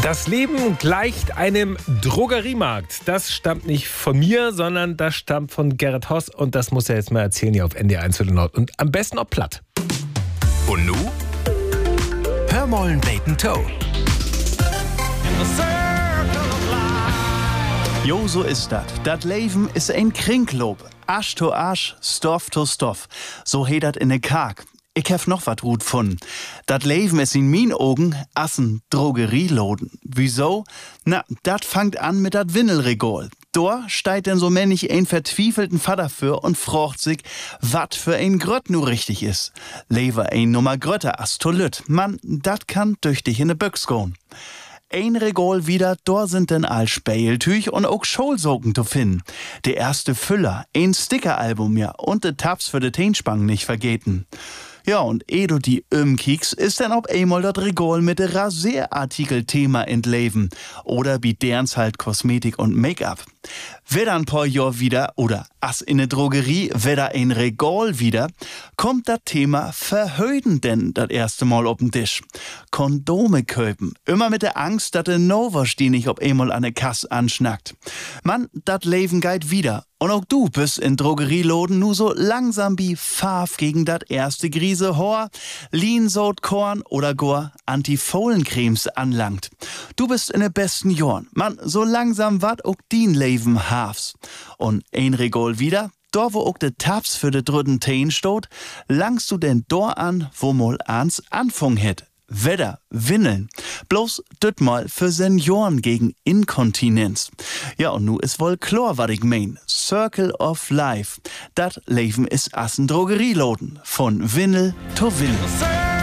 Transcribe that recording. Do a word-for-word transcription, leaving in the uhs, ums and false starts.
Das Leben gleicht einem Drogeriemarkt. Das stammt nicht von mir, sondern das stammt von Gerrit Hoss. Und das muss er jetzt mal erzählen hier auf N D eins für den Nord. Und am besten auch platt. Und nu? Hör mollen Bacon Toe. Jo, so ist dat. Dat Leben is ein Kringlob. Asch to Asch, Stoff to Stoff. So heet dat in de Kark. Ich hef noch wat gut von. Dat Leben is in min Augen assen Drogerieloden. Wieso? Na, dat fangt an mit dat Windelregol. Da steigt denn so männlich ein vertwiefelten Vater für und frocht sich, wat für ein Grött nu richtig is. Lever ein Nummer Grötter as to Lütt. Man, dat kann tüchtig in de Büchs goen. Ein Regol wieder, da sind denn all Späeltüch und auch Scholsocken zu finden. Der erste Füller, ein Stickeralbum ja und de Tabs für de Teenspang nicht vergeten. Ja, und eh du die umkiekst, ist dann ob einmal dat Regol mit de Rasierartikel-Thema entleben. Oder wie derns halt Kosmetik und Make-up. Weder ein paar Jahr wieder, oder as in ne Drogerie, weder ein Regol wieder, kommt das Thema Verhöden denn das erste Mal auf den Tisch. Kondome köpen. Immer mit der Angst, dass der Novas die nicht ob einmal an der Kasse anschnackt. Mann, dat Leben geht wieder. Und auch du bist in Drogerieloden nu so langsam wie Farf gegen dat erste Grise Hor, Lean-Sod-Korn oder gar Antifohlencremes anlangt. Du bist in de besten Jorn. Mann, so langsam wat auch din Leben hafs. Und ein Regol wieder, da wo auch de Tabs für de dritten Teen stot, langst du denn dor an, wo mol ans Anfang het. Wedder, Windeln. Bloß düt mal für Senioren gegen Inkontinenz. Ja, und nu is wohl klar, wat ich mein. Circle of Life. Dat Leben is assen Drogerieloden. Von Windel to Windel.